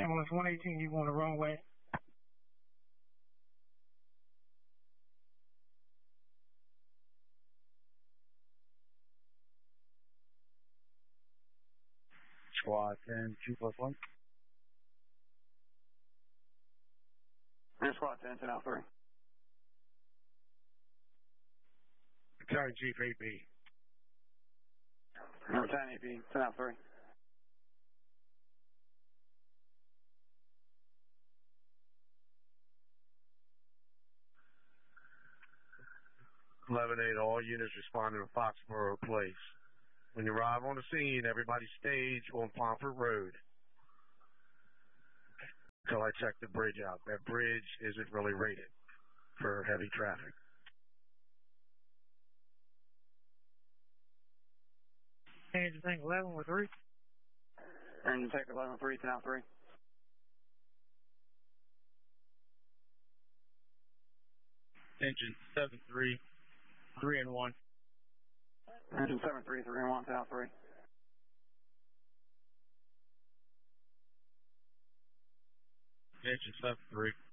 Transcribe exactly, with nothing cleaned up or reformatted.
Ambulance one eighteen, you going the wrong way. Squad ten, two plus one. And squad ten, ten out three. Battalion Chief eight B. Number ten, eight B, ten out three. eleven eight, all units responding to Foxborough Place. When you arrive on the scene, everybody stage on Pomfret Road. Until I check the bridge out. That bridge isn't really rated for heavy traffic. Engine tank eleven with three. Engine tank eleven with three, ten out three. Engine seven three, three and one. Engine seven three, three and one, ten out three. Engine seven three.